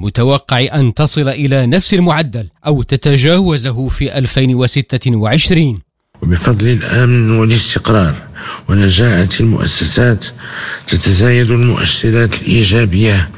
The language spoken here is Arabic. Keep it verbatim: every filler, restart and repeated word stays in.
المتوقع أن تصل إلى نفس المعدل أو تتجاوزه في ألفين وستة وعشرين. وبفضل الأمن والاستقرار ونجاعة المؤسسات تتزايد المؤشرات الإيجابية